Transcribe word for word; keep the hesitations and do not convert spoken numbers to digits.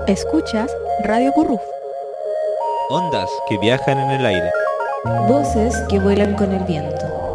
Escuchas Radio Curruf. Ondas que viajan en el aire. Voces que vuelan con el viento.